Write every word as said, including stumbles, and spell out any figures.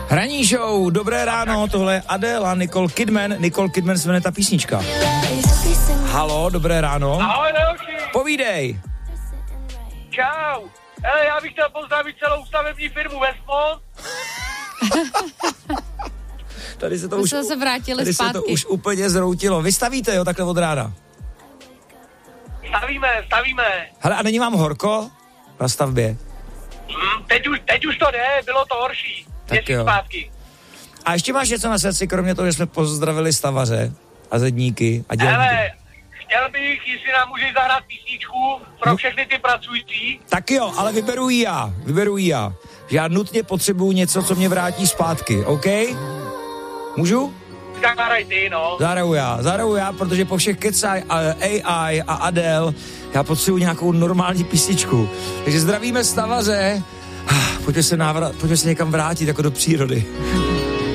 Hraní show, dobré ráno, tohle je Adele a Nicole Kidman. Nicole Kidman se jmenuje ta písnička. Halo, dobré ráno. Ahoj, Leoši. Povídej. Čau. Hele, já bych chtěl pozdravit celou stavební firmu Westmont. Tady se to, to už, se vrátili tady zpátky. se to už úplně zroutilo. Vy stavíte, jo, takhle od rána? Stavíme, stavíme. Hele, a není vám horko na stavbě? Hmm, teď, už, teď už to jde, bylo to horší. Tak jo. Zpátky. A ještě máš něco na srdci, kromě toho, že jsme pozdravili stavaře a zedníky a dělníky? Hele, chtěl bych, jestli nám můžeš zahrát písničku pro no. všechny ty pracující. Tak jo, ale vyberu ji já, vyberu ji já. Já nutně potřebuju něco, co mě vrátí zpátky, OK? Můžu? Zahraj ty, no. Zahraju já, zahraju já, protože po všech kecaj A I a Adele já potřebuji nějakou normální písničku. Takže zdravíme stavaře, pojďme se, návrat, pojďme se někam vrátit jako do přírody.